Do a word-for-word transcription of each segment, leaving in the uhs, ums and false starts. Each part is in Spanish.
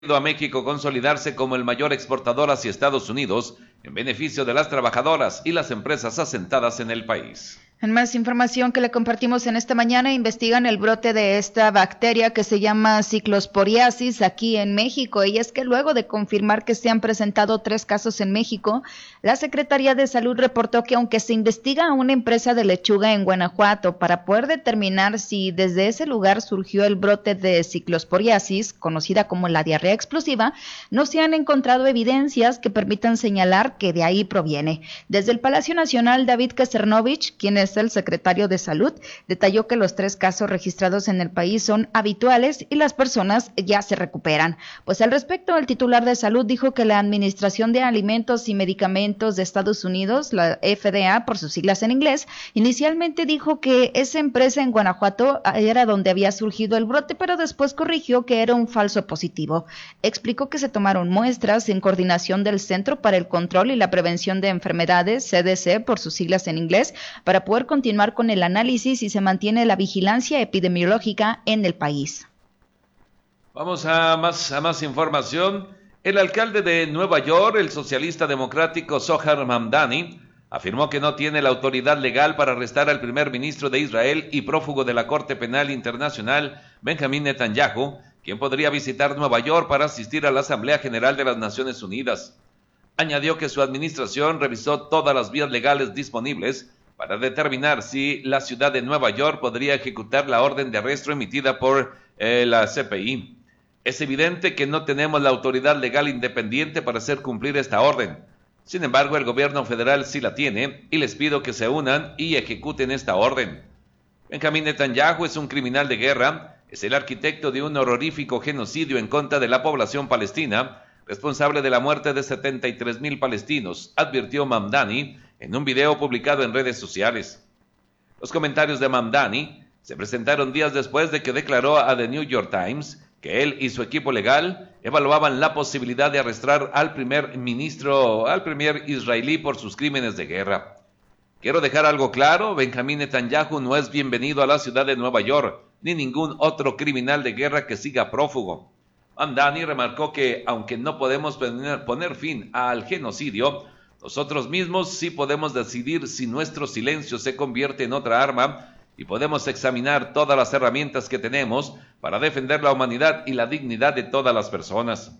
a México consolidarse como el mayor exportador hacia Estados Unidos en beneficio de las trabajadoras y las empresas asentadas en el país. En más información que le compartimos en esta mañana, investigan el brote de esta bacteria que se llama ciclosporiasis aquí en México, y es que luego de confirmar que se han presentado tres casos en México, la Secretaría de Salud reportó que aunque se investiga a una empresa de lechuga en Guanajuato para poder determinar si desde ese lugar surgió el brote de ciclosporiasis, conocida como la diarrea explosiva, no se han encontrado evidencias que permitan señalar que de ahí proviene. Desde el Palacio Nacional, David Kesernovich, quien es el secretario de Salud, detalló que los tres casos registrados en el país son habituales y las personas ya se recuperan. Pues al respecto, el titular de Salud dijo que la Administración de Alimentos y Medicamentos de Estados Unidos, la F D A por sus siglas en inglés, inicialmente dijo que esa empresa en Guanajuato era donde había surgido el brote, pero después corrigió que era un falso positivo. Explicó que se tomaron muestras en coordinación del Centro para el Control y la Prevención de Enfermedades, C D C por sus siglas en inglés, para poder continuar con el análisis y se mantiene la vigilancia epidemiológica en el país. Vamos a más, a más información. El alcalde de Nueva York, el socialista democrático Zohar Mamdani, afirmó que no tiene la autoridad legal para arrestar al primer ministro de Israel y prófugo de la Corte Penal Internacional, Benjamín Netanyahu, quien podría visitar Nueva York para asistir a la Asamblea General de las Naciones Unidas. Añadió que su administración revisó todas las vías legales disponibles para determinar si la ciudad de Nueva York podría ejecutar la orden de arresto emitida por eh, la C P I. Es evidente que no tenemos la autoridad legal independiente para hacer cumplir esta orden. Sin embargo, el gobierno federal sí la tiene y les pido que se unan y ejecuten esta orden. Benjamín Netanyahu es un criminal de guerra, es el arquitecto de un horrorífico genocidio en contra de la población palestina, responsable de la muerte de setenta y tres mil palestinos, advirtió Mamdani en un video publicado en redes sociales. Los comentarios de Mamdani se presentaron días después de que declaró a The New York Times que él y su equipo legal evaluaban la posibilidad de arrestar al primer ministro, al primer israelí por sus crímenes de guerra. Quiero dejar algo claro, Benjamín Netanyahu no es bienvenido a la ciudad de Nueva York, ni ningún otro criminal de guerra que siga prófugo. Mamdani remarcó que, aunque no podemos poner, poner fin al genocidio, nosotros mismos sí podemos decidir si nuestro silencio se convierte en otra arma y podemos examinar todas las herramientas que tenemos para defender la humanidad y la dignidad de todas las personas.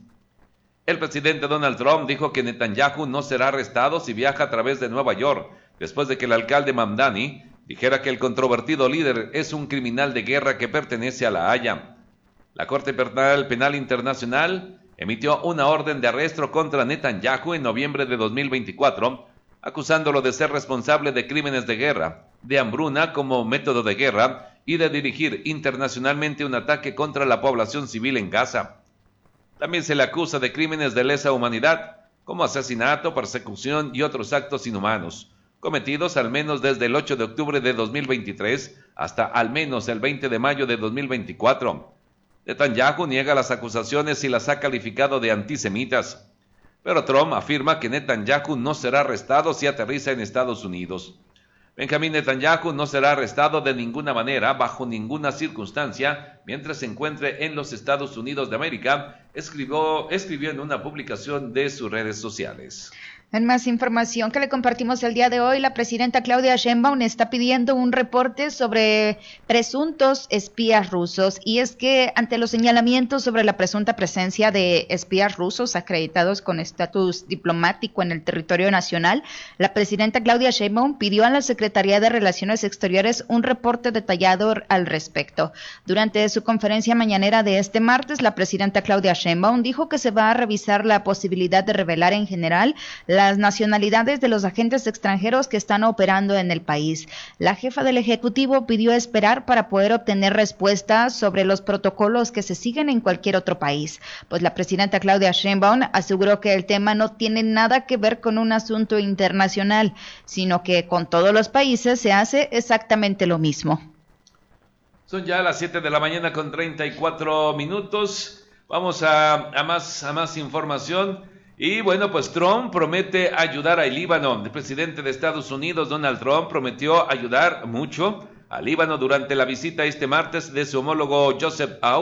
El presidente Donald Trump dijo que Netanyahu no será arrestado si viaja a través de Nueva York, después de que el alcalde Mamdani dijera que el controvertido líder es un criminal de guerra que pertenece a la Haya. La Corte Penal, Penal Internacional emitió una orden de arresto contra Netanyahu en noviembre de dos mil veinticuatro, acusándolo de ser responsable de crímenes de guerra, de hambruna como método de guerra y de dirigir internacionalmente un ataque contra la población civil en Gaza. También se le acusa de crímenes de lesa humanidad, como asesinato, persecución y otros actos inhumanos, cometidos al menos desde el ocho de octubre de dos mil veintitrés hasta al menos el veinte de mayo de dos mil veinticuatro. Netanyahu niega las acusaciones y las ha calificado de antisemitas. Pero Trump afirma que Netanyahu no será arrestado si aterriza en Estados Unidos. Benjamín Netanyahu no será arrestado de ninguna manera, bajo ninguna circunstancia, mientras se encuentre en los Estados Unidos de América, escribió, escribió en una publicación de sus redes sociales. En más información que le compartimos el día de hoy, la presidenta Claudia Sheinbaum está pidiendo un reporte sobre presuntos espías rusos, y es que ante los señalamientos sobre la presunta presencia de espías rusos acreditados con estatus diplomático en el territorio nacional, la presidenta Claudia Sheinbaum pidió a la Secretaría de Relaciones Exteriores un reporte detallado al respecto. Durante su conferencia mañanera de este martes, la presidenta Claudia Sheinbaum dijo que se va a revisar la posibilidad de revelar en general la las nacionalidades de los agentes extranjeros que están operando en el país. La jefa del Ejecutivo pidió esperar para poder obtener respuestas sobre los protocolos que se siguen en cualquier otro país, pues la presidenta Claudia Sheinbaum aseguró que el tema no tiene nada que ver con un asunto internacional, sino que con todos los países se hace exactamente lo mismo. Son ya las siete de la mañana con treinta y cuatro minutos. Vamos a, a, más, a más información. Y bueno, pues Trump promete ayudar al Líbano. El presidente de Estados Unidos, Donald Trump, prometió ayudar mucho al Líbano durante la visita este martes de su homólogo Joseph Aoun,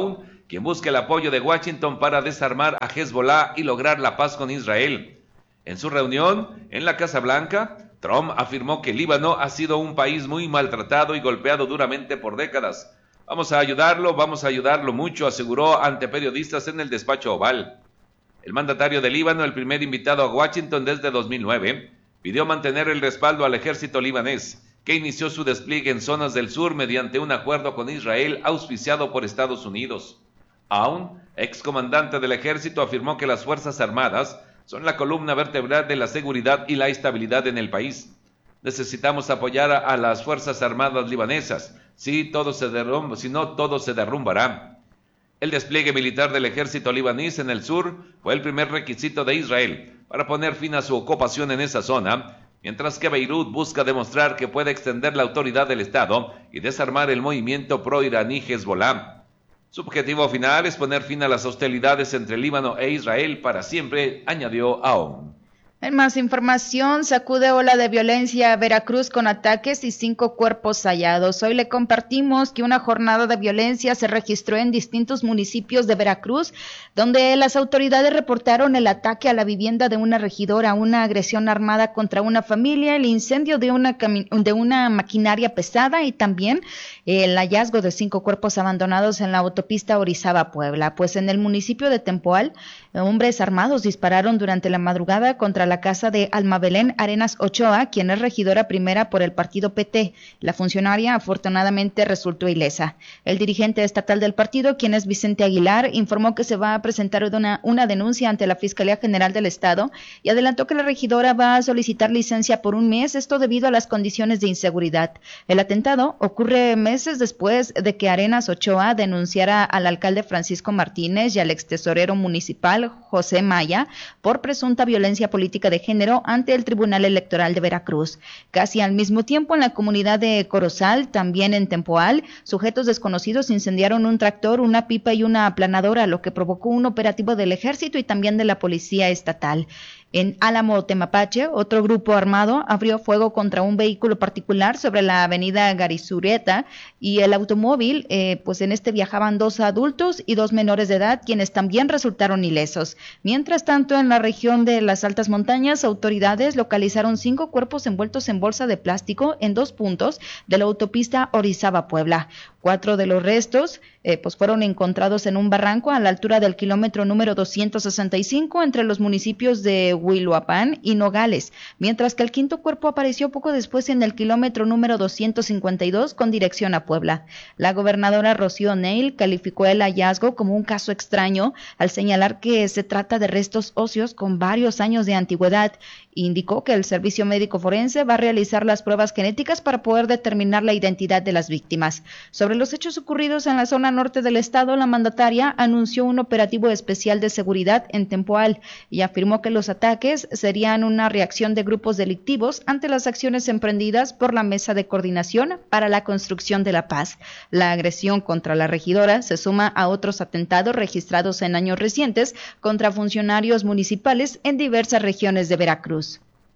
quien busca el apoyo de Washington para desarmar a Hezbollah y lograr la paz con Israel. En su reunión en la Casa Blanca, Trump afirmó que Líbano ha sido un país muy maltratado y golpeado duramente por décadas. Vamos a ayudarlo, vamos a ayudarlo mucho, aseguró ante periodistas en el despacho Oval. El mandatario de Líbano, el primer invitado a Washington desde dos mil nueve, pidió mantener el respaldo al ejército libanés, que inició su despliegue en zonas del sur mediante un acuerdo con Israel auspiciado por Estados Unidos. Aún, excomandante del ejército afirmó que las Fuerzas Armadas son la columna vertebral de la seguridad y la estabilidad en el país. Necesitamos apoyar a, a las Fuerzas Armadas libanesas, si, todo se derrumba, si no todo se derrumbará. El despliegue militar del ejército libanés en el sur fue el primer requisito de Israel para poner fin a su ocupación en esa zona, mientras que Beirut busca demostrar que puede extender la autoridad del Estado y desarmar el movimiento pro-iraní Hezbollah. Su objetivo final es poner fin a las hostilidades entre Líbano e Israel para siempre, añadió Aoun. En más información, sacude ola de violencia a Veracruz con ataques y cinco cuerpos hallados. Hoy le compartimos que una jornada de violencia se registró en distintos municipios de Veracruz, donde las autoridades reportaron el ataque a la vivienda de una regidora, una agresión armada contra una familia, el incendio de una, de una maquinaria pesada y también el hallazgo de cinco cuerpos abandonados en la autopista Orizaba-Puebla. Pues en el municipio de Tempoal, hombres armados dispararon durante la madrugada contra la casa de Alma Belén Arenas Ochoa, quien es regidora primera por el partido P T. La funcionaria afortunadamente resultó ilesa. El dirigente estatal del partido, quien es Vicente Aguilar, informó que se va a presentar una, una denuncia ante la Fiscalía General del Estado y adelantó que la regidora va a solicitar licencia por un mes, esto debido a las condiciones de inseguridad. El atentado ocurre meses después de que Arenas Ochoa denunciara al alcalde Francisco Martínez y al extesorero municipal José Maya por presunta violencia política de género ante el Tribunal Electoral de Veracruz. Casi al mismo tiempo, en la comunidad de Corozal, también en Tempoal, sujetos desconocidos incendiaron un tractor, una pipa y una aplanadora, lo que provocó un operativo del ejército y también de la policía estatal. En Álamo, Temapache, otro grupo armado abrió fuego contra un vehículo particular sobre la avenida Garizurieta y el automóvil, eh, pues en este viajaban dos adultos y dos menores de edad, quienes también resultaron ilesos. Mientras tanto, en la región de las altas montañas, autoridades localizaron cinco cuerpos envueltos en bolsa de plástico en dos puntos de la autopista Orizaba-Puebla. Cuatro de los restos eh, pues fueron encontrados en un barranco a la altura del kilómetro número doscientos sesenta y cinco entre los municipios de Huiluapán y Nogales, mientras que el quinto cuerpo apareció poco después en el kilómetro número doscientos cincuenta y dos con dirección a Puebla. La gobernadora Rocío Neil calificó el hallazgo como un caso extraño al señalar que se trata de restos óseos con varios años de antigüedad. Indicó que el Servicio Médico Forense va a realizar las pruebas genéticas para poder determinar la identidad de las víctimas. Sobre los hechos ocurridos en la zona norte del estado, la mandataria anunció un operativo especial de seguridad en Tempoal y afirmó que los ataques serían una reacción de grupos delictivos ante las acciones emprendidas por la Mesa de Coordinación para la Construcción de la Paz. La agresión contra la regidora se suma a otros atentados registrados en años recientes contra funcionarios municipales en diversas regiones de Veracruz.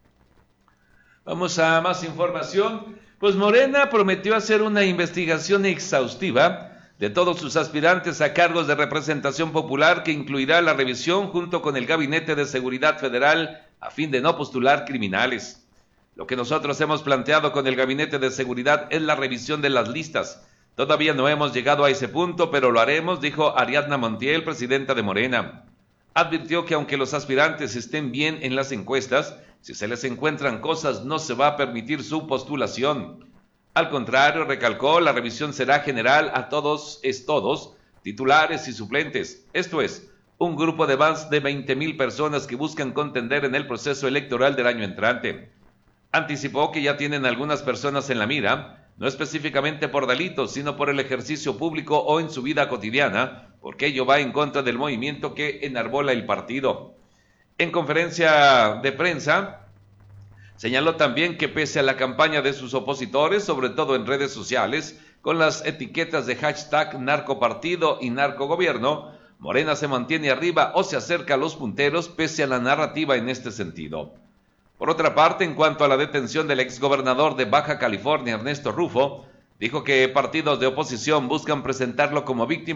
Vamos a más información. Pues Morena prometió hacer una investigación exhaustiva de todos sus aspirantes a cargos de representación popular que incluirá la revisión junto con el Gabinete de Seguridad Federal a fin de no postular criminales. Lo que nosotros hemos planteado con el Gabinete de Seguridad es la revisión de las listas. Todavía no hemos llegado a ese punto, pero lo haremos, dijo Ariadna Montiel, presidenta de Morena. Advirtió que aunque los aspirantes estén bien en las encuestas, si se les encuentran cosas no se va a permitir su postulación. Al contrario, recalcó, la revisión será general a todos es todos, titulares y suplentes. Esto es, un grupo de más de veinte mil personas que buscan contender en el proceso electoral del año entrante. Anticipó que ya tienen algunas personas en la mira, no específicamente por delitos, sino por el ejercicio público o en su vida cotidiana, porque ello va en contra del movimiento que enarbola el partido. En conferencia de prensa, señaló también que pese a la campaña de sus opositores, sobre todo en redes sociales, con las etiquetas de hashtag narcopartido y narcogobierno, Morena se mantiene arriba o se acerca a los punteros pese a la narrativa en este sentido. Por otra parte, en cuanto a la detención del exgobernador de Baja California, Ernesto Rufo, dijo que partidos de oposición buscan presentarlo como víctima,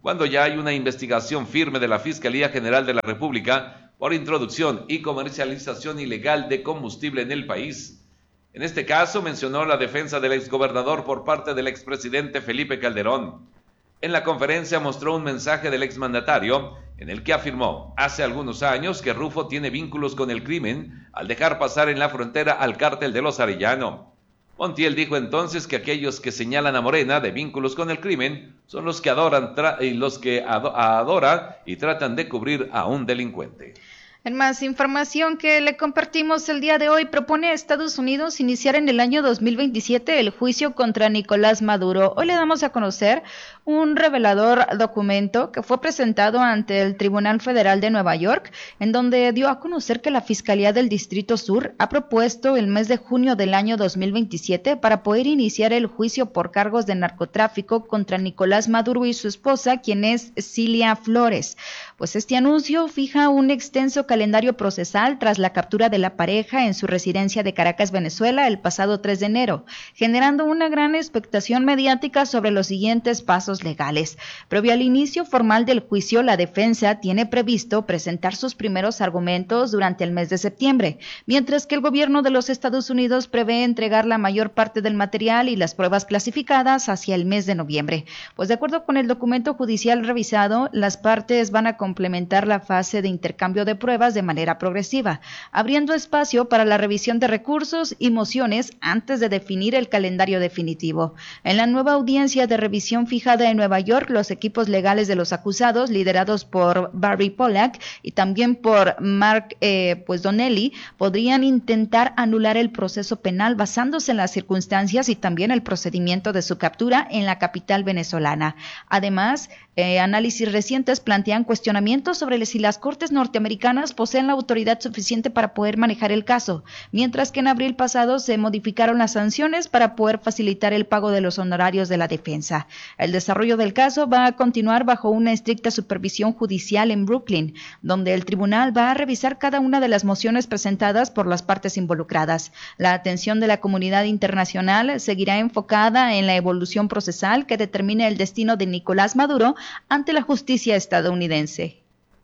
cuando ya hay una investigación firme de la Fiscalía General de la República por introducción y comercialización ilegal de combustible en el país. En este caso mencionó la defensa del exgobernador por parte del expresidente Felipe Calderón. En la conferencia mostró un mensaje del exmandatario en el que afirmó hace algunos años que Rufo tiene vínculos con el crimen al dejar pasar en la frontera al cártel de los Arellano. Montiel dijo entonces que aquellos que señalan a Morena de vínculos con el crimen son los que adoran y los que ado- adoran y tratan de cubrir a un delincuente. En más información que le compartimos el día de hoy, propone a Estados Unidos iniciar en el año dos mil veintisiete el juicio contra Nicolás Maduro. Hoy le damos a conocer un revelador documento que fue presentado ante el Tribunal Federal de Nueva York, en donde dio a conocer que la Fiscalía del Distrito Sur ha propuesto el mes de junio del año dos mil veintisiete para poder iniciar el juicio por cargos de narcotráfico contra Nicolás Maduro y su esposa, quien es Cilia Flores. Pues este anuncio fija un extenso calendario procesal tras la captura de la pareja en su residencia de Caracas, Venezuela, el pasado tres de enero, generando una gran expectación mediática sobre los siguientes pasos legales. Previo al inicio formal del juicio, la defensa tiene previsto presentar sus primeros argumentos durante el mes de septiembre, mientras que el gobierno de los Estados Unidos prevé entregar la mayor parte del material y las pruebas clasificadas hacia el mes de noviembre. Pues de acuerdo con el documento judicial revisado, las partes van a complementar la fase de intercambio de pruebas de manera progresiva, abriendo espacio para la revisión de recursos y mociones antes de definir el calendario definitivo. En la nueva audiencia de revisión fijada en Nueva York, los equipos legales de los acusados, liderados por Barry Pollack y también por Mark eh, pues Donnelly, podrían intentar anular el proceso penal basándose en las circunstancias y también el procedimiento de su captura en la capital venezolana. Además, eh, análisis recientes plantean cuestionamientos sobre si las cortes norteamericanas poseen la autoridad suficiente para poder manejar el caso, mientras que en abril pasado se modificaron las sanciones para poder facilitar el pago de los honorarios de la defensa. El desarrollo del caso va a continuar bajo una estricta supervisión judicial en Brooklyn, donde el tribunal va a revisar cada una de las mociones presentadas por las partes involucradas. La atención de la comunidad internacional seguirá enfocada en la evolución procesal que determine el destino de Nicolás Maduro ante la justicia estadounidense.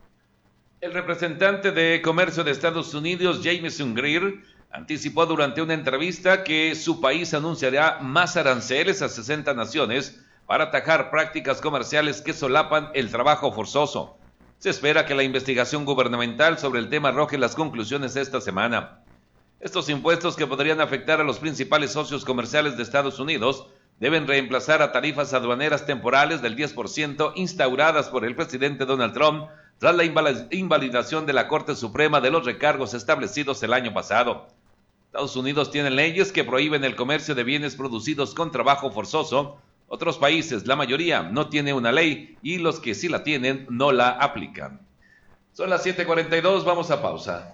El representante de Comercio de Estados Unidos, Jamieson Greer, anticipó durante una entrevista que su país anunciará más aranceles a sesenta naciones para atajar prácticas comerciales que solapan el trabajo forzoso. Se espera que la investigación gubernamental sobre el tema arroje las conclusiones esta semana. Estos impuestos, que podrían afectar a los principales socios comerciales de Estados Unidos, deben reemplazar a tarifas aduaneras temporales del diez por ciento instauradas por el presidente Donald Trump tras la invalidación de la Corte Suprema de los recargos establecidos el año pasado. Estados Unidos tiene leyes que prohíben el comercio de bienes producidos con trabajo forzoso. Otros países, la mayoría, no tiene una ley y los que sí la tienen no la aplican. Son las siete cuarenta y dos, vamos a pausa.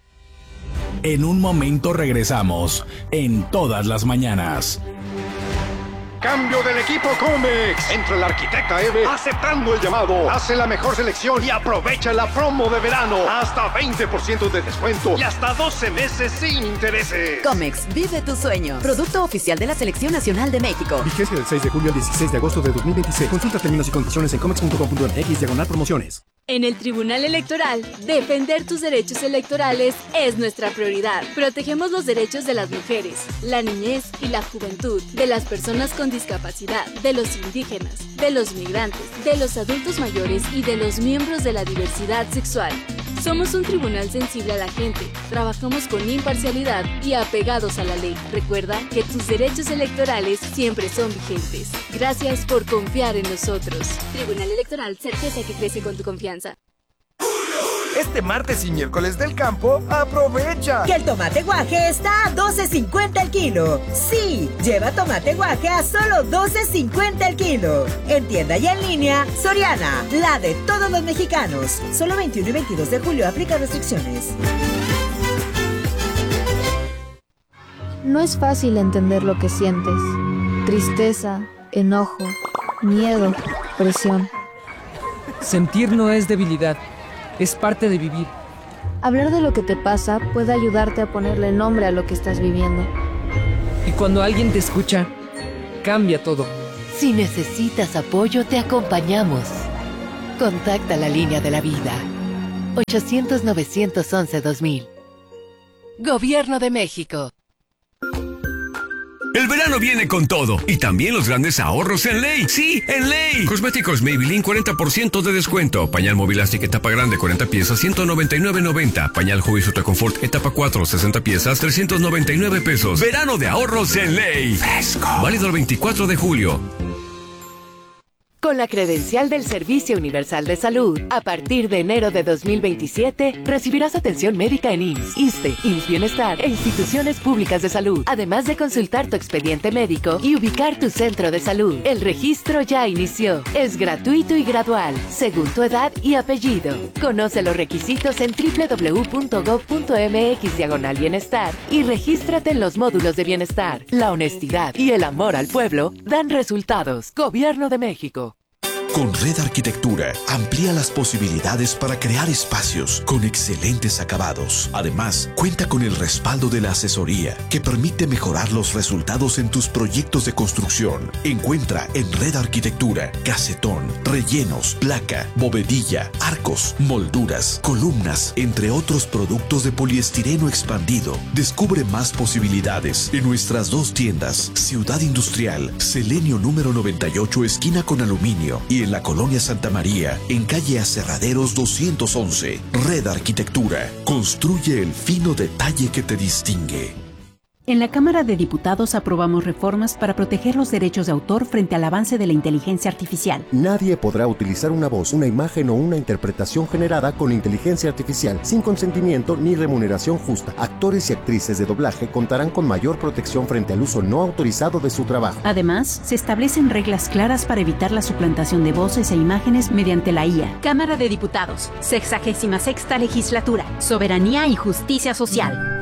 En un momento regresamos, en todas las mañanas. Cambio del equipo Comex. Entra la arquitecta Eve aceptando el llamado. Hace la mejor selección y aprovecha la promo de verano. Hasta veinte por ciento de descuento y hasta doce meses sin intereses. Comex, vive tu sueño. Producto oficial de la Selección Nacional de México. Vigencia del seis de julio al dieciséis de agosto de dos mil veintiséis. Consulta términos y condiciones en comex punto com punto m x diagonal promociones. En el Tribunal Electoral, defender tus derechos electorales es nuestra prioridad. Protegemos los derechos de las mujeres, la niñez y la juventud, de las personas con discapacidad, de los indígenas, de los migrantes, de los adultos mayores y de los miembros de la diversidad sexual. Somos un tribunal sensible a la gente, trabajamos con imparcialidad y apegados a la ley. Recuerda que tus derechos electorales siempre son vigentes. Gracias por confiar en nosotros. Tribunal Electoral, certeza que crece con tu confianza. Este martes y miércoles del campo, aprovecha que el tomate guaje está a doce cincuenta el kilo. Sí, lleva tomate guaje a solo doce cincuenta el kilo. En tienda y en línea, Soriana, la de todos los mexicanos. Solo veintiuno y veintidós de julio, aplica restricciones. No es fácil entender lo que sientes. Tristeza, enojo, miedo, presión. Sentir no es debilidad. Es parte de vivir. Hablar de lo que te pasa puede ayudarte a ponerle nombre a lo que estás viviendo. Y cuando alguien te escucha, cambia todo. Si necesitas apoyo, te acompañamos. Contacta la línea de la vida. ochocientos, novecientos once, dos mil. Gobierno de México. El verano viene con todo y también los grandes ahorros en Ley. ¡Sí, en Ley! Cosméticos Maybelline cuarenta por ciento de descuento. Pañal Movilastic etapa grande cuarenta piezas ciento noventa y nueve noventa. Pañal Huggies Ultra Comfort etapa cuatro sesenta piezas trescientos noventa y nueve pesos. Verano de ahorros en Ley. Fresco. Válido el veinticuatro de julio. Con la credencial del Servicio Universal de Salud, a partir de enero de dos mil veintisiete, recibirás atención médica en I M S S, ISSSTE, I M S S Bienestar e instituciones públicas de salud, además de consultar tu expediente médico y ubicar tu centro de salud. El registro ya inició. Es gratuito y gradual, según tu edad y apellido. Conoce los requisitos en doble u doble u doble u punto gob punto eme equis diagonal bienestar y regístrate en los módulos de bienestar. La honestidad y el amor al pueblo dan resultados. Gobierno de México. Con Red Arquitectura, amplía las posibilidades para crear espacios con excelentes acabados. Además, cuenta con el respaldo de la asesoría que permite mejorar los resultados en tus proyectos de construcción. Encuentra en Red Arquitectura casetón, rellenos, placa, bovedilla, arcos, molduras, columnas, entre otros productos de poliestireno expandido. Descubre más posibilidades en nuestras dos tiendas, Ciudad Industrial, Selenio número noventa y ocho, esquina con aluminio, y en la Colonia Santa María, en calle Aserraderos doscientos once. Red Arquitectura. Construye el fino detalle que te distingue. En la Cámara de Diputados aprobamos reformas para proteger los derechos de autor frente al avance de la inteligencia artificial. Nadie podrá utilizar una voz, una imagen o una interpretación generada con inteligencia artificial sin consentimiento ni remuneración justa. Actores y actrices de doblaje contarán con mayor protección frente al uso no autorizado de su trabajo. Además, se establecen reglas claras para evitar la suplantación de voces e imágenes mediante la I A. Cámara de Diputados, sexagésima sexta legislatura, soberanía y justicia social.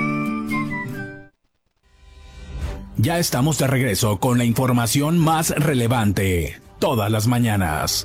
Ya estamos de regreso con la información más relevante, todas las mañanas.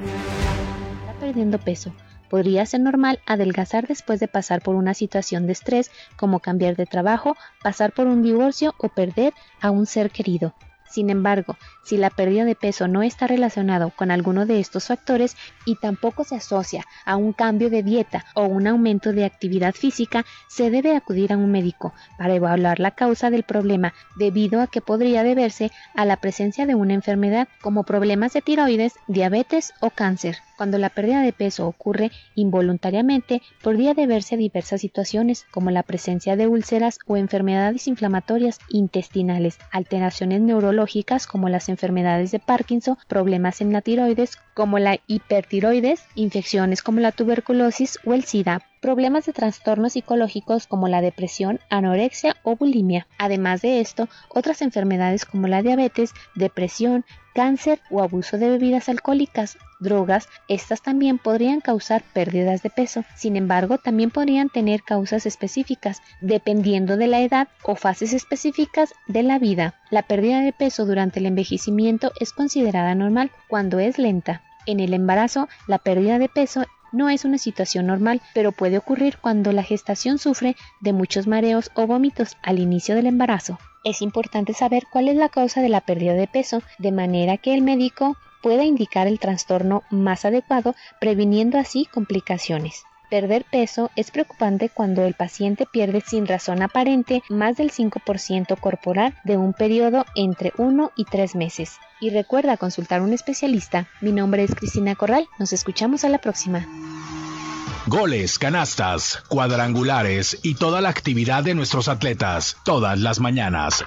Está perdiendo peso. Podría ser normal adelgazar después de pasar por una situación de estrés, como cambiar de trabajo, pasar por un divorcio o perder a un ser querido. Sin embargo, si la pérdida de peso no está relacionado con alguno de estos factores y tampoco se asocia a un cambio de dieta o un aumento de actividad física, se debe acudir a un médico para evaluar la causa del problema, debido a que podría deberse a la presencia de una enfermedad como problemas de tiroides, diabetes o cáncer. Cuando la pérdida de peso ocurre involuntariamente, podría deberse a diversas situaciones como la presencia de úlceras o enfermedades inflamatorias intestinales, alteraciones neurológicas como las enfermedades de Parkinson, problemas en la tiroides como la hipertiroides, infecciones como la tuberculosis o el SIDA, problemas de trastornos psicológicos como la depresión, anorexia o bulimia. Además de esto, otras enfermedades como la diabetes, depresión, cáncer o abuso de bebidas alcohólicas, drogas, estas también podrían causar pérdidas de peso. Sin embargo, también podrían tener causas específicas, dependiendo de la edad o fases específicas de la vida. La pérdida de peso durante el envejecimiento es considerada normal cuando es lenta. En el embarazo, la pérdida de peso no es una situación normal, pero puede ocurrir cuando la gestación sufre de muchos mareos o vómitos al inicio del embarazo. Es importante saber cuál es la causa de la pérdida de peso, de manera que el médico pueda indicar el trastorno más adecuado, previniendo así complicaciones. Perder peso es preocupante cuando el paciente pierde sin razón aparente más del cinco por ciento corporal de un periodo entre uno y tres meses. Y recuerda consultar a un especialista. Mi nombre es Cristina Corral. Nos escuchamos a la próxima. Goles, canastas, cuadrangulares y toda la actividad de nuestros atletas, todas las mañanas.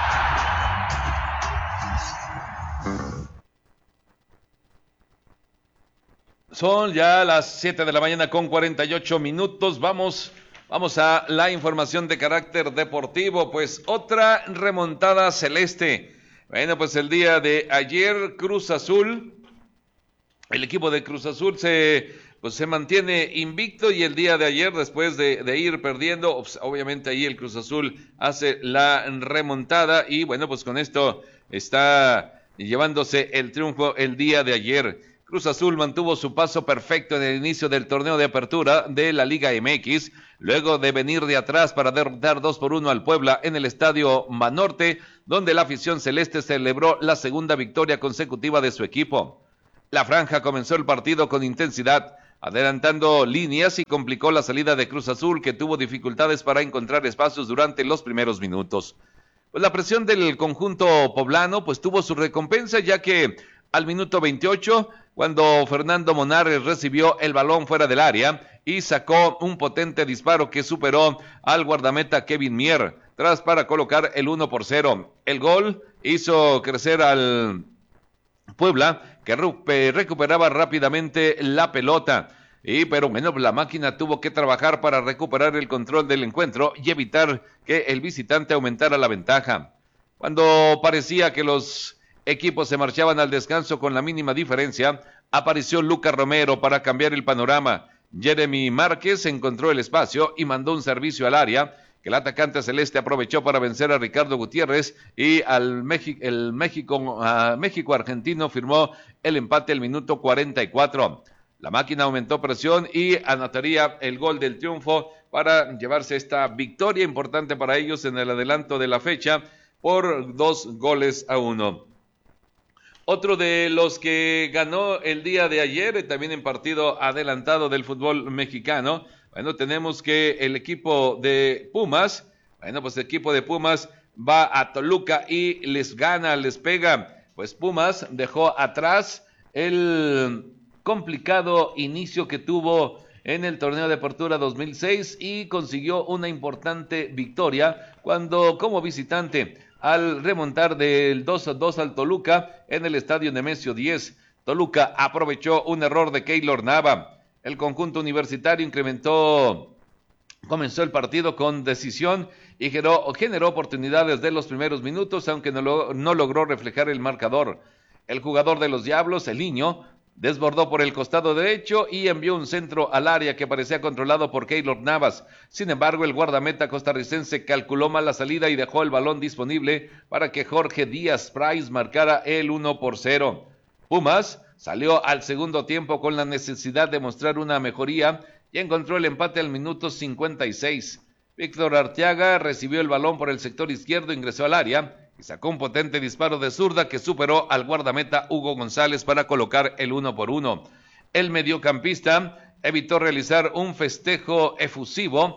Son ya las siete de la mañana con cuarenta y ocho minutos. Vamos, vamos a la información de carácter deportivo. Pues otra remontada celeste. Bueno, pues el día de ayer Cruz Azul, el equipo de Cruz Azul se, pues se mantiene invicto, y el día de ayer, después de, de ir perdiendo, obviamente ahí el Cruz Azul hace la remontada y bueno, pues con esto está llevándose el triunfo el día de ayer. Cruz Azul mantuvo su paso perfecto en el inicio del torneo de apertura de la Liga M X, luego de venir de atrás para derrotar dos por uno al Puebla en el Estadio Banorte, donde la afición celeste celebró la segunda victoria consecutiva de su equipo. La Franja comenzó el partido con intensidad, adelantando líneas y complicó la salida de Cruz Azul, que tuvo dificultades para encontrar espacios durante los primeros minutos. Pues la presión del conjunto poblano pues tuvo su recompensa, ya que al minuto veintiocho, cuando Fernando Monares recibió el balón fuera del área y sacó un potente disparo que superó al guardameta Kevin Mier, tras para colocar el uno por cero. El gol hizo crecer al Puebla, que recuperaba rápidamente la pelota. Y pero bueno, la máquina tuvo que trabajar para recuperar el control del encuentro y evitar que el visitante aumentara la ventaja. Cuando parecía que los equipos se marchaban al descanso con la mínima diferencia, apareció Lucas Romero para cambiar el panorama. Jeremy Márquez encontró el espacio y mandó un servicio al área, que el atacante celeste aprovechó para vencer a Ricardo Gutiérrez, y al México, el México, uh, México argentino firmó el empate al minuto cuarenta y cuatro. La máquina aumentó presión y anotaría el gol del triunfo para llevarse esta victoria importante para ellos en el adelanto de la fecha por dos goles a uno. Otro de los que ganó el día de ayer, también en partido adelantado del fútbol mexicano, bueno, tenemos que el equipo de Pumas, bueno, pues el equipo de Pumas va a Toluca y les gana, les pega. Pues Pumas dejó atrás el complicado inicio que tuvo en el torneo de apertura dos mil seis y consiguió una importante victoria cuando, como visitante, al remontar del dos a dos al Toluca en el estadio Nemesio diez. Toluca aprovechó un error de Keylor Nava. El conjunto universitario incrementó, comenzó el partido con decisión y generó, generó oportunidades de los primeros minutos, aunque no, lo, no logró reflejar el marcador. El jugador de los Diablos, el Niño, desbordó por el costado derecho y envió un centro al área que parecía controlado por Keylor Navas. Sin embargo, el guardameta costarricense calculó mal la salida y dejó el balón disponible para que Jorge Díaz Price marcara el uno por cero. Pumas salió al segundo tiempo con la necesidad de mostrar una mejoría y encontró el empate al minuto cincuenta y seis. Víctor Arteaga recibió el balón por el sector izquierdo, ingresó al área y sacó un potente disparo de zurda que superó al guardameta Hugo González para colocar el uno por uno. El mediocampista evitó realizar un festejo efusivo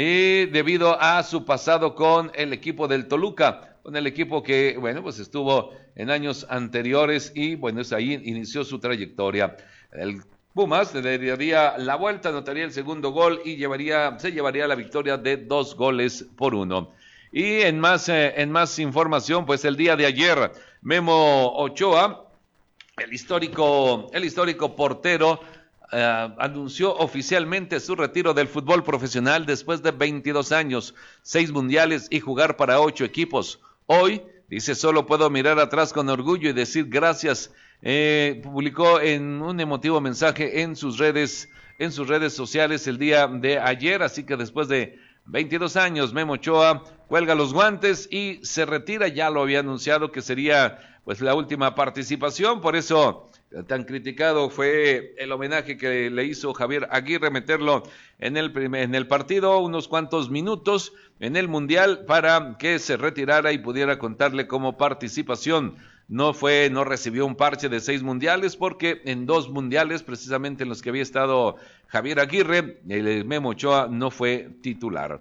y debido a su pasado con el equipo del Toluca, con el equipo que, bueno, pues estuvo en años anteriores y, bueno, es ahí inició su trayectoria. El Pumas le daría la vuelta, anotaría el segundo gol y llevaría, se llevaría la victoria de dos goles por uno. Y en más, eh, en más información, pues el día de ayer, Memo Ochoa, el histórico, el histórico portero, eh, anunció oficialmente su retiro del fútbol profesional después de veintidós años, seis mundiales y jugar para ocho equipos. Hoy, dice, solo puedo mirar atrás con orgullo y decir gracias. Eh, publicó en un emotivo mensaje en sus redes, en sus redes sociales el día de ayer, así que después de veintidós años, Memo Ochoa cuelga los guantes y se retira. Ya lo había anunciado que sería pues la última participación, por eso tan criticado fue el homenaje que le hizo Javier Aguirre, meterlo en el, en el partido unos cuantos minutos en el Mundial para que se retirara y pudiera contarle como participación. No fue, no recibió un parche de seis mundiales porque en dos mundiales, precisamente en los que había estado Javier Aguirre, el Memo Ochoa no fue titular.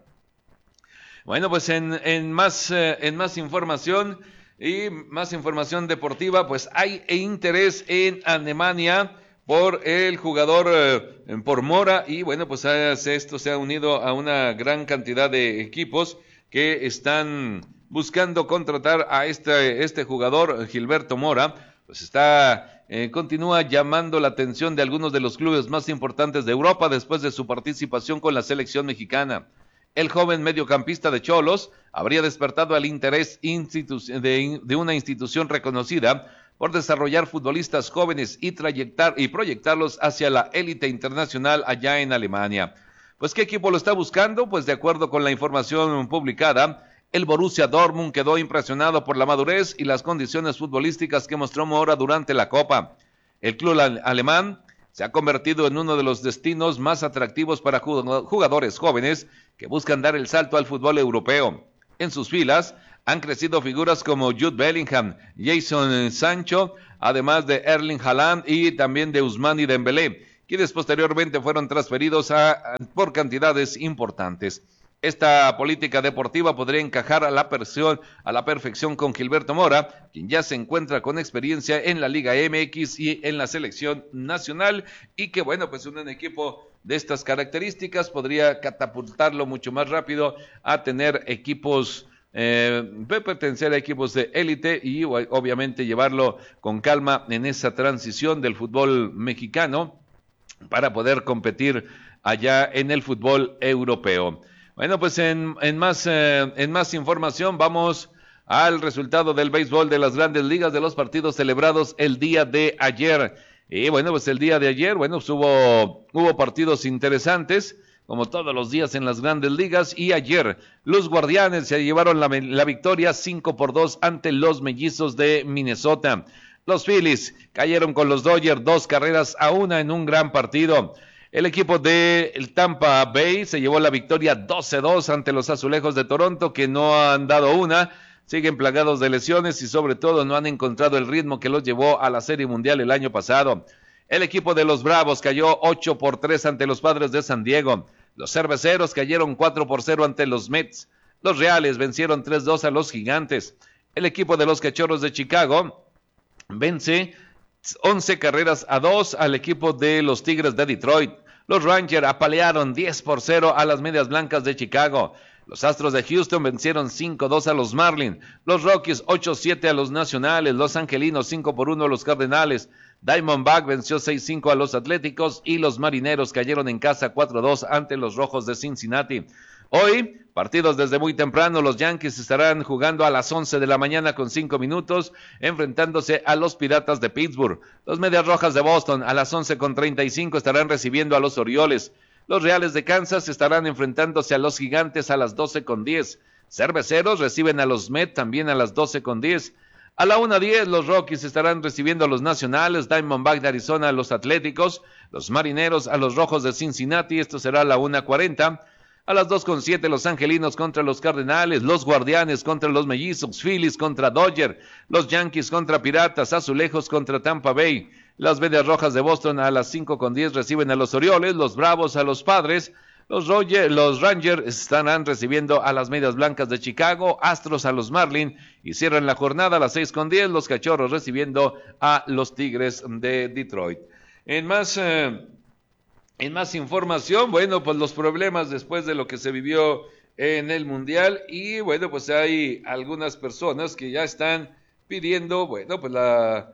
Bueno, pues en, en más, eh, en más información y más información deportiva, pues hay interés en Alemania por el jugador, eh, por Mora, y bueno, pues esto se ha unido a una gran cantidad de equipos que están buscando contratar a este, este jugador, Gilberto Mora. Pues está, eh, continúa llamando la atención de algunos de los clubes más importantes de Europa después de su participación con la selección mexicana. El joven mediocampista de Xolos habría despertado el interés institu- de, de una institución reconocida por desarrollar futbolistas jóvenes y, trayectar, y proyectarlos hacia la élite internacional allá en Alemania. Pues, ¿qué equipo lo está buscando? Pues, de acuerdo con la información publicada, el Borussia Dortmund quedó impresionado por la madurez y las condiciones futbolísticas que mostró Mora durante la Copa. El club alemán se ha convertido en uno de los destinos más atractivos para jugadores jóvenes que buscan dar el salto al fútbol europeo. En sus filas han crecido figuras como Jude Bellingham, Jadon Sancho, además de Erling Haaland y también de Ousmane Dembélé, quienes posteriormente fueron transferidos a, por cantidades importantes. Esta política deportiva podría encajar a la, persión, a la perfección con Gilberto Mora, quien ya se encuentra con experiencia en la Liga M X y en la selección nacional, y que bueno, pues un equipo de estas características podría catapultarlo mucho más rápido a tener equipos, eh, pertenecer a equipos de élite y obviamente llevarlo con calma en esa transición del fútbol mexicano para poder competir allá en el fútbol europeo. Bueno, pues en, en, más, eh, en más información vamos al resultado del béisbol de las Grandes Ligas, de los partidos celebrados el día de ayer. Y bueno, pues el día de ayer, bueno, pues hubo, hubo partidos interesantes, como todos los días en las Grandes Ligas, y ayer los Guardianes se llevaron la, la victoria cinco por dos ante los Mellizos de Minnesota. Los Phillies cayeron con los Dodgers dos carreras a una en un gran partido. El equipo de Tampa Bay se llevó la victoria doce dos ante los Azulejos de Toronto, que no han dado una, siguen plagados de lesiones y sobre todo no han encontrado el ritmo que los llevó a la Serie Mundial el año pasado. El equipo de los Bravos cayó ocho por tres ante los Padres de San Diego. Los Cerveceros cayeron cuatro por cero ante los Mets. Los Reales vencieron tres dos a los Gigantes. El equipo de los Cachorros de Chicago vence once carreras a dos al equipo de los Tigres de Detroit. Los Rangers apalearon diez por cero a las Medias Blancas de Chicago. Los Astros de Houston vencieron cinco dos a los Marlins. Los Rockies ocho siete a los Nacionales. Los Angelinos cinco por uno a los Cardenales. Diamondback venció seis cinco a los Atléticos y los Marineros cayeron en casa cuatro dos ante los Rojos de Cincinnati. Hoy, partidos desde muy temprano, los Yankees estarán jugando a las once de la mañana con cinco minutos, enfrentándose a los Piratas de Pittsburgh. Los Medias Rojas de Boston a las once con treinta y cinco estarán recibiendo a los Orioles. Los Reales de Kansas estarán enfrentándose a los Gigantes a las doce con diez. Cerveceros reciben a los Mets también a las doce con diez. A la una diez los Rockies estarán recibiendo a los Nacionales, Diamondback de Arizona a los Atléticos, los Marineros a los Rojos de Cincinnati, esto será a la una cuarenta. A las dos con siete los Angelinos contra los Cardenales, los Guardianes contra los Mellizos, Phillies contra Dodgers, los Yankees contra Piratas, Azulejos contra Tampa Bay. Las Medias Rojas de Boston a las cinco con diez reciben a los Orioles, los Bravos a los Padres, los, Roger, los Rangers estarán recibiendo a las Medias Blancas de Chicago, Astros a los Marlins y cierran la jornada a las seis con diez los Cachorros recibiendo a los Tigres de Detroit. En más... Eh, En más información, bueno, pues los problemas después de lo que se vivió en el Mundial y bueno, pues hay algunas personas que ya están pidiendo, bueno, pues la,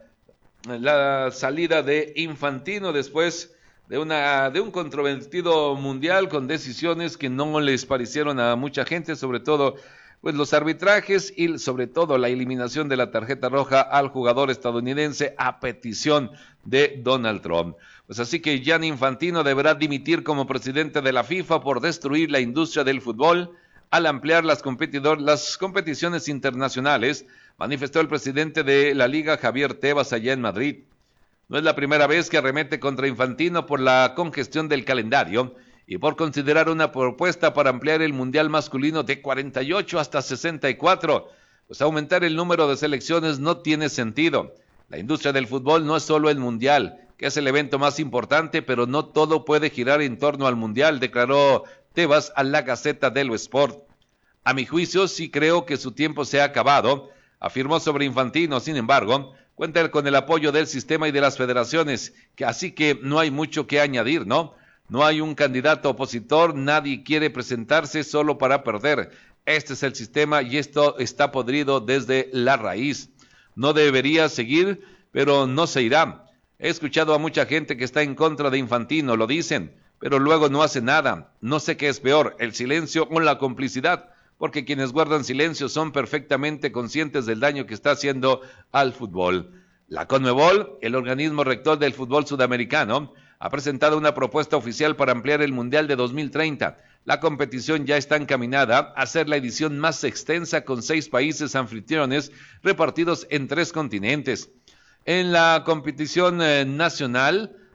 la salida de Infantino después de una de un controvertido Mundial con decisiones que no les parecieron a mucha gente, sobre todo pues los arbitrajes y sobre todo la eliminación de la tarjeta roja al jugador estadounidense a petición de Donald Trump. Pues así que Gianni Infantino deberá dimitir como presidente de la FIFA por destruir la industria del fútbol al ampliar las, competidor, las competiciones internacionales, manifestó el presidente de la Liga, Javier Tebas, allá en Madrid. No es la primera vez que arremete contra Infantino por la congestión del calendario y por considerar una propuesta para ampliar el Mundial masculino de cuarenta y ocho hasta sesenta y cuatro. Pues aumentar el número de selecciones no tiene sentido. La industria del fútbol no es solo el Mundial, que es el evento más importante, pero no todo puede girar en torno al Mundial, declaró Tebas a la Gaceta dello Sport. A mi juicio, sí creo que su tiempo se ha acabado, afirmó sobre Infantino. Sin embargo, cuenta con el apoyo del sistema y de las federaciones, que así que no hay mucho que añadir, ¿no? No hay un candidato opositor, nadie quiere presentarse solo para perder. Este es el sistema y esto está podrido desde la raíz. No debería seguir, pero no se irá. He escuchado a mucha gente que está en contra de Infantino, lo dicen, pero luego no hace nada. No sé qué es peor, el silencio o la complicidad, porque quienes guardan silencio son perfectamente conscientes del daño que está haciendo al fútbol. La CONMEBOL, el organismo rector del fútbol sudamericano, ha presentado una propuesta oficial para ampliar el Mundial de dos mil treinta. La competición ya está encaminada a ser la edición más extensa con seis países anfitriones repartidos en tres continentes. En la competición eh, nacional,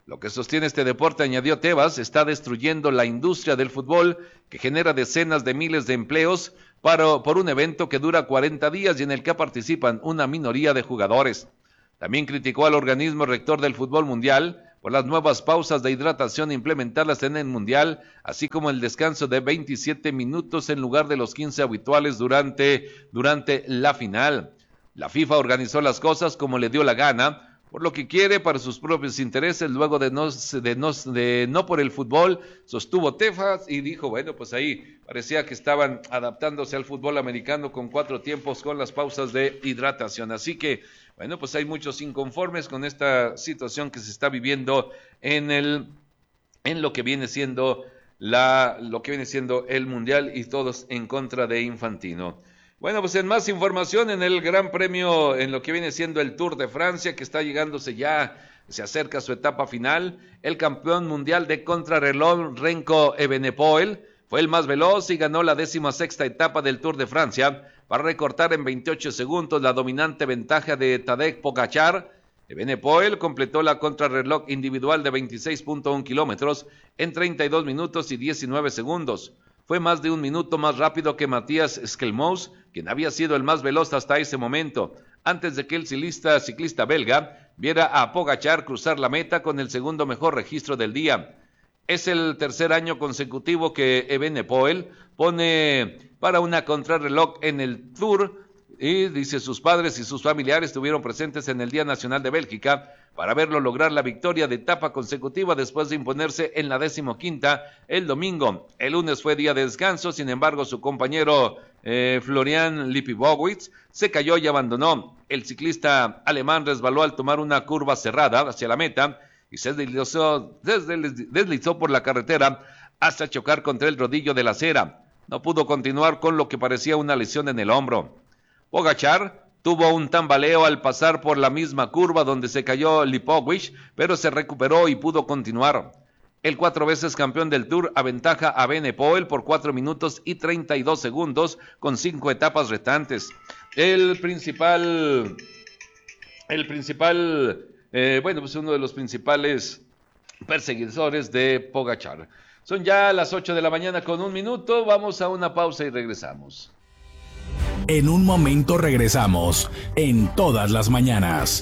Lo que sostiene este deporte, añadió Tebas, está destruyendo la industria del fútbol, que genera decenas de miles de empleos para, por un evento que dura cuarenta días y en el que participan una minoría de jugadores. También criticó al organismo rector del fútbol mundial por las nuevas pausas de hidratación implementadas en el mundial, así como el descanso de veintisiete minutos en lugar de los quince habituales durante, durante la final. La FIFA organizó las cosas como le dio la gana, por lo que quiere para sus propios intereses, luego de no, de no, de no por el fútbol, sostuvo Tebas y dijo, bueno, pues ahí parecía que estaban adaptándose al fútbol americano con cuatro tiempos con las pausas de hidratación. Así que, bueno, pues hay muchos inconformes con esta situación que se está viviendo en el, en lo que viene siendo la, lo que viene siendo el Mundial y todos en contra de Infantino. Bueno, pues en más información en el Gran Premio, en lo que viene siendo el Tour de Francia, que está llegándose ya, se acerca a su etapa final, el campeón mundial de contrarreloj, Remco Evenepoel, fue el más veloz y ganó la décima sexta etapa del Tour de Francia para recortar en veintiocho segundos la dominante ventaja de Tadej Pogačar. Evenepoel completó la contrarreloj individual de veintiséis punto uno kilómetros en treinta y dos minutos y diecinueve segundos. Fue más de un minuto más rápido que Matías Skelmous, quien había sido el más veloz hasta ese momento, antes de que el ciclista, ciclista belga viera a Pogačar cruzar la meta con el segundo mejor registro del día. Es el tercer año consecutivo que Evenepoel pone para una contrarreloj en el Tour, y dice sus padres y sus familiares estuvieron presentes en el Día Nacional de Bélgica para verlo lograr la victoria de etapa consecutiva después de imponerse en la decimoquinta el domingo. El lunes fue día de descanso, sin embargo su compañero eh, Florian Lipibowitz se cayó y abandonó. El ciclista alemán resbaló al tomar una curva cerrada hacia la meta y se deslizó, deslizó por la carretera hasta chocar contra el rodillo de la acera. No pudo continuar con lo que parecía una lesión en el hombro. Pogačar tuvo un tambaleo al pasar por la misma curva donde se cayó Lipowicz, pero se recuperó y pudo continuar. El cuatro veces campeón del Tour aventaja a Evenepoel por cuatro minutos y treinta y dos segundos con cinco etapas restantes. El principal, el principal, eh, bueno, pues uno de los principales perseguidores de Pogačar. Son ya las ocho de la mañana con un minuto, vamos a una pausa y regresamos. En un momento regresamos, en Todas las Mañanas.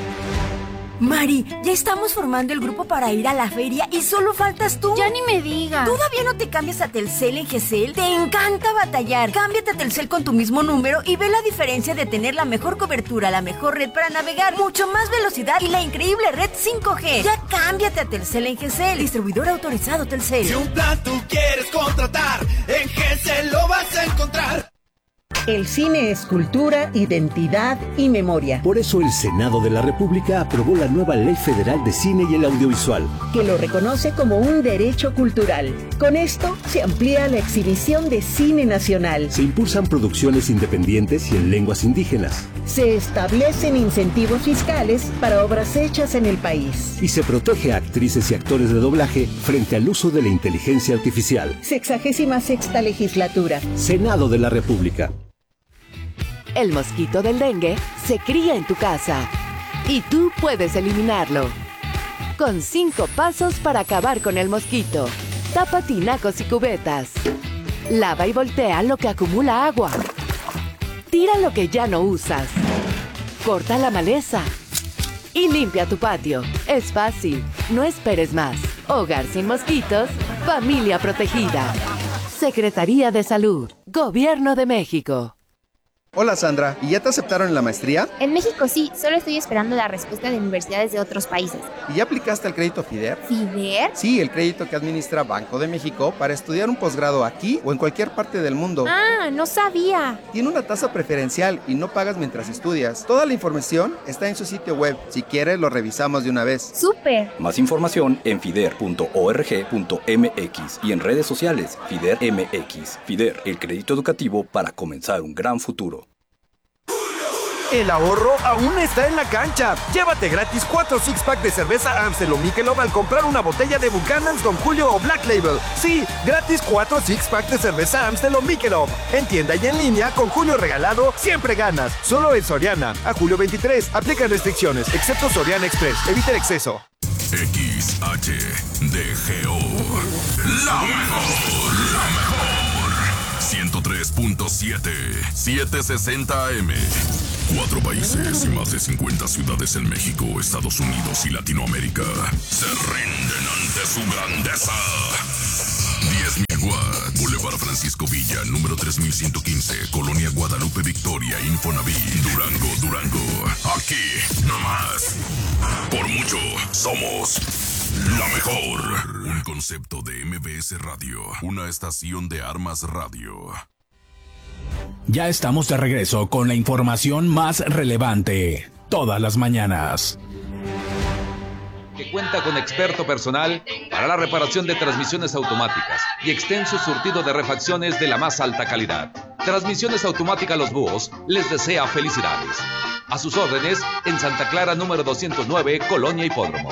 Mari, ya estamos formando el grupo para ir a la feria y solo faltas tú. Ya ni me digas. ¿Todavía no te cambias a Telcel en G C L? Te encanta batallar. Cámbiate a Telcel con tu mismo número y ve la diferencia de tener la mejor cobertura, la mejor red para navegar, mucho más velocidad y la increíble red cinco G. Ya cámbiate a Telcel en G C L. Distribuidor autorizado Telcel. Si un plan tú quieres contratar, en G C L lo vas a encontrar. El cine es cultura, identidad y memoria. Por eso el Senado de la República aprobó la nueva Ley Federal de Cine y el Audiovisual, que lo reconoce como un derecho cultural. Con esto se amplía la exhibición de cine nacional. Se impulsan producciones independientes y en lenguas indígenas. Se establecen incentivos fiscales para obras hechas en el país. Y se protege a actrices y actores de doblaje frente al uso de la inteligencia artificial. Sexagésima sexta legislatura. Senado de la República. El mosquito del dengue se cría en tu casa y tú puedes eliminarlo. Con cinco pasos para acabar con el mosquito. Tapa tinacos y cubetas. Lava y voltea lo que acumula agua. Tira lo que ya no usas. Corta la maleza. Y limpia tu patio. Es fácil. No esperes más. Hogar sin mosquitos. Familia protegida. Secretaría de Salud. Gobierno de México. Hola Sandra, ¿y ya te aceptaron en la maestría? En México sí, solo estoy esperando la respuesta de universidades de otros países. ¿Y ya aplicaste al crédito FIDER? ¿FIDER? Sí, el crédito que administra Banco de México para estudiar un posgrado aquí o en cualquier parte del mundo. Ah, no sabía. Tiene una tasa preferencial y no pagas mientras estudias. Toda la información está en su sitio web. Si quieres, lo revisamos de una vez. ¡Súper! Más información en fider punto org punto m x y en redes sociales FIDER M X. FIDER, el crédito educativo para comenzar un gran futuro. El ahorro aún está en la cancha. Llévate gratis cuatro six-pack de cerveza Amstel o Michelob al comprar una botella de Buchanan's, Don Julio o Black Label. Sí, gratis cuatro six-pack de cerveza Amstel o Michelob. En tienda y en línea, con Julio regalado, siempre ganas. Solo en Soriana. A julio veintitrés. Aplican restricciones, excepto Soriana Express. Evita el exceso. X H D G O. La mejor, la mejor. ciento tres punto siete, setecientos sesenta A M. Cuatro países y más de cincuenta ciudades en México, Estados Unidos y Latinoamérica se rinden ante su grandeza. diez mil watts, Boulevard Francisco Villa, número tres mil ciento quince, Colonia Guadalupe Victoria, Infonavit, Durango, Durango. Aquí, nomás. Por mucho, somos la mejor. Un concepto de M B S Radio, una estación de Armas Radio. Ya estamos de regreso con la información más relevante, todas las mañanas. Que cuenta con experto personal para la reparación de transmisiones automáticas y extenso surtido de refacciones de la más alta calidad. Transmisiones Automáticas Los Búhos les desea felicidades. A sus órdenes en Santa Clara número doscientos nueve, Colonia Hipódromo.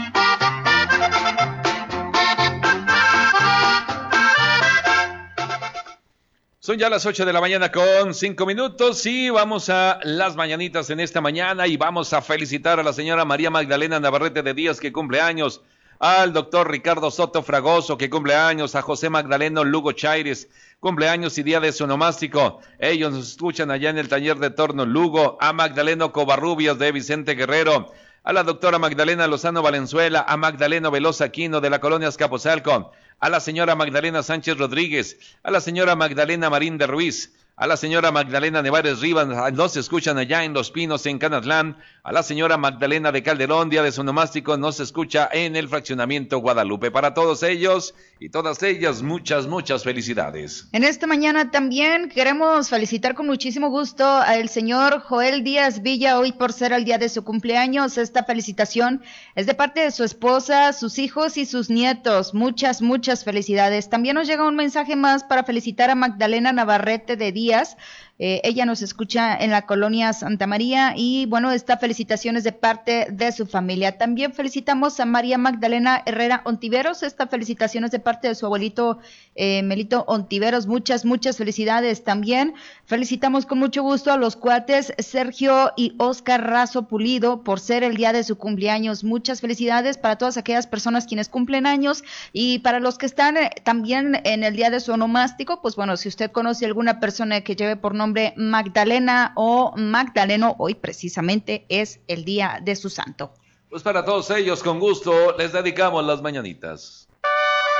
Son ya las ocho de la mañana con cinco minutos y vamos a las mañanitas en esta mañana y vamos a felicitar a la señora María Magdalena Navarrete de Díaz que cumple años, al doctor Ricardo Soto Fragoso que cumple años, a José Magdaleno Lugo Chaires, cumpleaños y día de su onomástico. Ellos nos escuchan allá en el taller de torno Lugo, a Magdaleno Covarrubias de Vicente Guerrero, a la doctora Magdalena Lozano Valenzuela, a Magdaleno Veloz Aquino de la colonia Azcapotzalco, a la señora Magdalena Sánchez Rodríguez, a la señora Magdalena Marín de Ruiz, a la señora Magdalena Nevares Rivas, nos escuchan allá en Los Pinos, en Canatlán, a la señora Magdalena de Calderón, día de su onomástico, nos escucha en el fraccionamiento Guadalupe. Para todos ellos y todas ellas, muchas, muchas felicidades. En esta mañana también queremos felicitar con muchísimo gusto al señor Joel Díaz Villa, hoy por ser el día de su cumpleaños. Esta felicitación es de parte de su esposa, sus hijos y sus nietos. Muchas, muchas felicidades. También nos llega un mensaje más para felicitar a Magdalena Navarrete de Díaz. Eh, ella nos escucha en la colonia Santa María y bueno, esta felicitación es de parte de su familia. También felicitamos a María Magdalena Herrera Ontiveros, esta felicitación es de parte de su abuelito eh, Melito Ontiveros. Muchas, muchas felicidades. También felicitamos con mucho gusto a los cuates Sergio y Oscar Razo Pulido por ser el día de su cumpleaños. Muchas felicidades para todas aquellas personas quienes cumplen años y para los que están eh, también en el día de su onomástico, pues bueno, si usted conoce alguna persona que lleve por nombre Magdalena o Magdaleno, hoy precisamente es el día de su santo. Pues para todos ellos, con gusto, les dedicamos las mañanitas.